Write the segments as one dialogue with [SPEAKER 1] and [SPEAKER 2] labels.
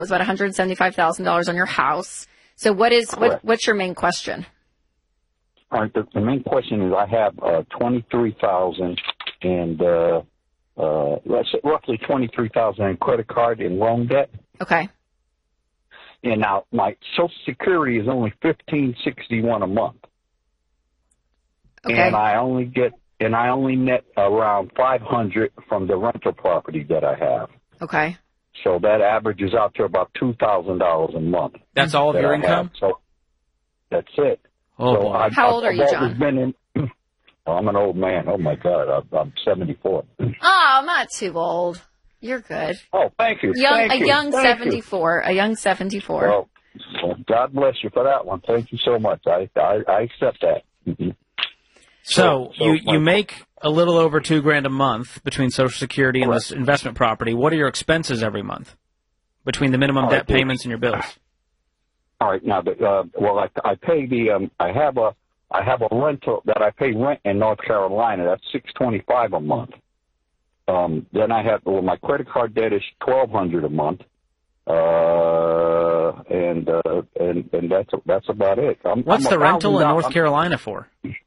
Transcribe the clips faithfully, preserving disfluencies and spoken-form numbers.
[SPEAKER 1] was about one hundred seventy-five thousand dollars on your house. So what is what, what's your main question?
[SPEAKER 2] All right, the, the main question is I have uh, twenty-three thousand dollars and uh, uh, roughly twenty-three thousand dollars in credit card and loan debt.
[SPEAKER 1] Okay.
[SPEAKER 2] And now my Social Security is only fifteen sixty-one a month.
[SPEAKER 1] Okay.
[SPEAKER 2] And I only get and I only net around five hundred from the rental property that I have.
[SPEAKER 1] Okay.
[SPEAKER 2] So that averages out to about two thousand dollars a month.
[SPEAKER 3] That's all of your
[SPEAKER 2] I
[SPEAKER 3] income?
[SPEAKER 2] have. So that's it.
[SPEAKER 3] Oh,
[SPEAKER 2] so
[SPEAKER 3] boy.
[SPEAKER 2] I've,
[SPEAKER 1] How old
[SPEAKER 2] I've,
[SPEAKER 1] are you,
[SPEAKER 2] I've
[SPEAKER 1] John?
[SPEAKER 2] Been in, oh, I'm an old man. Oh, my God. I'm, I'm seventy-four.
[SPEAKER 1] Oh, I'm not too old. You're good.
[SPEAKER 2] Oh, thank you.
[SPEAKER 1] Young,
[SPEAKER 2] thank
[SPEAKER 1] a
[SPEAKER 2] you.
[SPEAKER 1] young
[SPEAKER 2] Thank
[SPEAKER 1] seventy-four.
[SPEAKER 2] You.
[SPEAKER 1] A young seventy-four.
[SPEAKER 2] Well, well, God bless you for that one. Thank you so much. I I, I accept that. Mm-hmm.
[SPEAKER 3] So,
[SPEAKER 2] so, so
[SPEAKER 3] you,
[SPEAKER 2] my,
[SPEAKER 3] you make a little over two grand a month between Social Security and
[SPEAKER 2] correct.
[SPEAKER 3] this investment property. What are your expenses every month between the minimum
[SPEAKER 2] All
[SPEAKER 3] debt
[SPEAKER 2] right,
[SPEAKER 3] payments and your bills?
[SPEAKER 2] All right. Now, the, uh, well, I, I pay the um, I have a I have a rental that I pay rent in North Carolina. That's six twenty-five a month. Um, then I have well, my credit card debt is twelve hundred a month. Uh, and uh, and and that's that's about it. I'm,
[SPEAKER 3] What's
[SPEAKER 2] I'm
[SPEAKER 3] the rental in North
[SPEAKER 2] I'm,
[SPEAKER 3] Carolina for?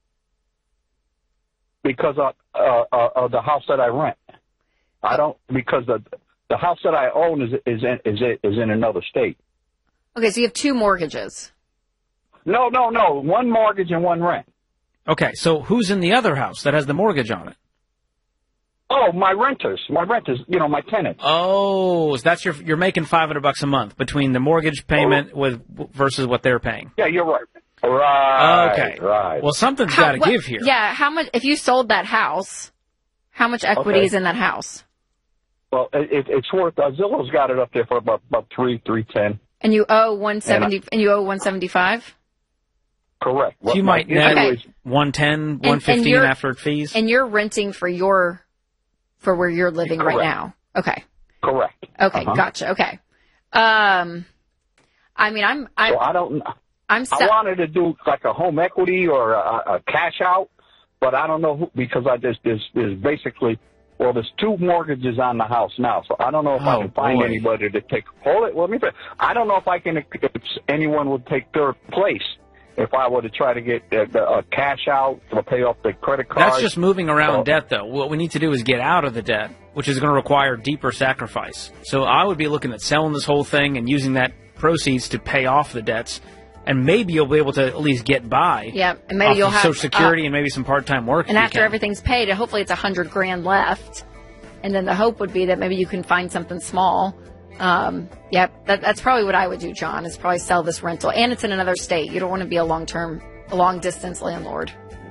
[SPEAKER 2] Because of uh, uh, uh, the house that I rent, I don't because the the house that I own is is in, is is in another state.
[SPEAKER 1] Okay, so you have two mortgages.
[SPEAKER 2] No, no, no. One mortgage and one rent.
[SPEAKER 3] Okay, so who's in the other house that has the mortgage on it?
[SPEAKER 2] Oh, my renters, my renters, you know, my tenants.
[SPEAKER 3] Oh, so that's your you're making five hundred bucks a month between the mortgage payment
[SPEAKER 2] oh.
[SPEAKER 3] with versus what they're paying.
[SPEAKER 2] Yeah, you're right. Right.
[SPEAKER 3] Okay.
[SPEAKER 2] Right.
[SPEAKER 3] Well, something's
[SPEAKER 1] How-
[SPEAKER 3] got to
[SPEAKER 1] what-
[SPEAKER 3] give here.
[SPEAKER 1] Yeah, how much, if you sold that house, how much equity
[SPEAKER 2] Okay.
[SPEAKER 1] is in that house?
[SPEAKER 2] Well, it, it, it's worth. Uh, Zillow's got it up there for about about three three ten.
[SPEAKER 1] And you owe one seventy,
[SPEAKER 2] And
[SPEAKER 1] and you owe one seventy-five?
[SPEAKER 2] Correct.
[SPEAKER 3] So you
[SPEAKER 2] My
[SPEAKER 3] might net
[SPEAKER 1] Okay.
[SPEAKER 2] issue is-
[SPEAKER 3] one ten, one
[SPEAKER 1] and
[SPEAKER 3] fifteen
[SPEAKER 1] you're-
[SPEAKER 3] after fees.
[SPEAKER 1] And you're renting for your, for where you're living right
[SPEAKER 2] Correct.
[SPEAKER 1] now. Okay.
[SPEAKER 2] Correct.
[SPEAKER 1] Okay.
[SPEAKER 2] Uh-huh.
[SPEAKER 1] Gotcha. Okay. Um, I mean, I'm, I'm,
[SPEAKER 2] So I don't.
[SPEAKER 1] I'm,
[SPEAKER 2] I
[SPEAKER 1] stu-
[SPEAKER 2] wanted to do like a home equity or a, a cash out, but I don't know who, because I just there's, there's basically well there's two mortgages on the house now, so I don't know if
[SPEAKER 3] Oh,
[SPEAKER 2] I can find
[SPEAKER 3] boy.
[SPEAKER 2] anybody to take. Hold it. Let me. finish. I don't know if I can. If anyone would take third place if I were to try to get a, a cash out to pay off the credit card.
[SPEAKER 3] That's just moving around
[SPEAKER 2] Oh.
[SPEAKER 3] debt, though. What we need to do is get out of the debt, which is going to require deeper sacrifice. So I would be looking at selling this whole thing and using that proceeds to pay off the debts, and maybe you'll be able to at least get by.
[SPEAKER 1] yeah, and maybe
[SPEAKER 3] off
[SPEAKER 1] you'll
[SPEAKER 3] of
[SPEAKER 1] have
[SPEAKER 3] Social Security
[SPEAKER 1] uh,
[SPEAKER 3] and maybe some part-time work.
[SPEAKER 1] and
[SPEAKER 3] if you
[SPEAKER 1] after
[SPEAKER 3] can.
[SPEAKER 1] everything's paid, hopefully it's a hundred grand left. And then the hope would be that maybe you can find something small. Um, yeah, that, that's probably what I would do, John, is probably sell this rental. And it's in another state. You don't want to be a long-term, a long-distance landlord.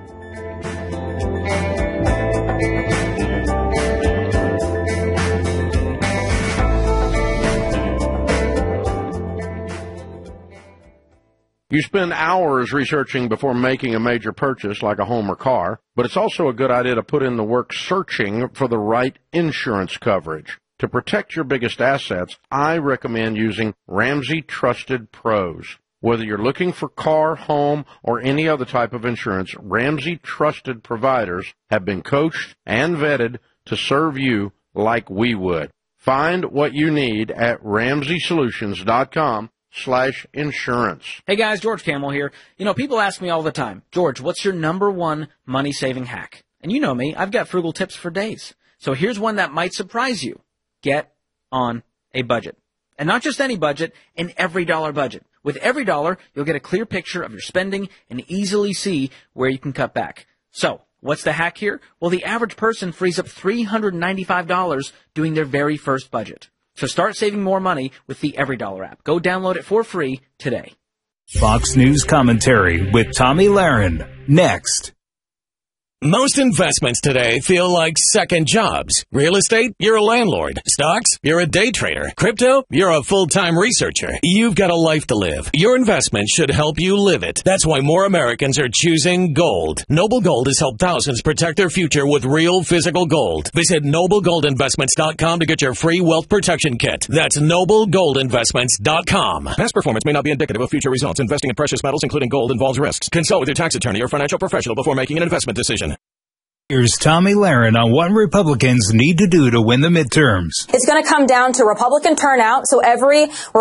[SPEAKER 4] You spend hours researching before making a major purchase like a home or car, but it's also a good idea to put in the work searching for the right insurance coverage. To protect your biggest assets, I recommend using Ramsey Trusted Pros. Whether you're looking for car, home, or any other type of insurance, Ramsey Trusted providers have been coached and vetted to serve you like we would. Find what you need at ramsey solutions dot com slash insurance.
[SPEAKER 3] Hey guys, George Camel here. You know, people ask me all the time, George, what's your number one money-saving hack? And you know me, I've got frugal tips for days. So here's one that might surprise you. Get on a budget. And not just any budget, an every dollar budget. With every dollar, you'll get a clear picture of your spending and easily see where you can cut back. So, what's the hack here? Well, the average person frees up three hundred ninety-five dollars doing their very first budget. So start saving more money with the Every Dollar app. Go download it for free today.
[SPEAKER 5] Fox News Commentary with Tommy Lahren. Next.
[SPEAKER 6] Most investments today feel like second jobs. Real estate? You're a landlord. Stocks? You're a day trader. Crypto? You're a full-time researcher. You've got a life to live. Your investment should help you live it. That's why more Americans are choosing gold. Noble Gold has helped thousands protect their future with real physical gold. Visit noble gold investments dot com to get your free wealth protection kit. That's noble gold investments dot com. Past performance may not be indicative of future results. Investing in precious metals, including gold, involves risks. Consult with your tax attorney or financial professional before making an investment decision.
[SPEAKER 5] Here's Tommy Lahren on what Republicans need to do to win the midterms.
[SPEAKER 7] It's going to come down to Republican turnout, so every